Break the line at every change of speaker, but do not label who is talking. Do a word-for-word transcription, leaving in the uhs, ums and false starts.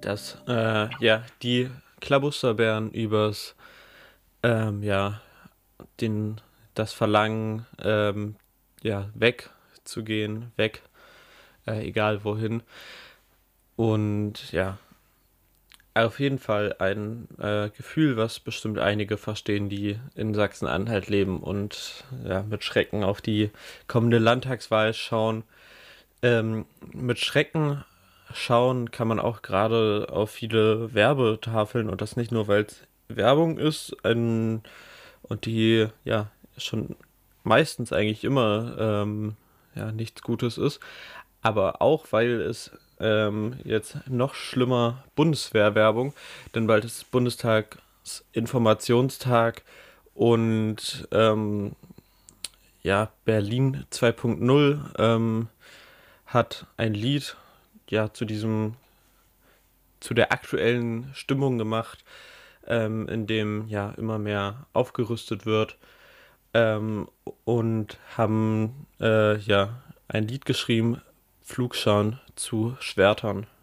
dass äh, ja die Klabusterbären übers ähm, ja den das Verlangen ähm, ja wegzugehen, weg, äh, egal wohin. Und ja, auf jeden Fall ein äh, Gefühl, was bestimmt einige verstehen, die in Sachsen-Anhalt leben und ja, mit Schrecken auf die kommende Landtagswahl schauen. Ähm, mit Schrecken schauen kann man auch gerade auf viele Werbetafeln, und das nicht nur, weil es Werbung ist, ein, und die ja schon meistens eigentlich immer ähm, ja, nichts Gutes ist, aber auch, weil es ähm, jetzt noch schlimmer Bundeswehrwerbung, denn bald ist Bundestagsinformationstag und ähm, ja, Berlin zwei Punkt null ähm, hat ein Lied ja zu diesem, zu der aktuellen Stimmung gemacht, ähm, in dem ja immer mehr aufgerüstet wird, ähm, und haben äh, ja ein Lied geschrieben, Flugschauen zu Schwertern.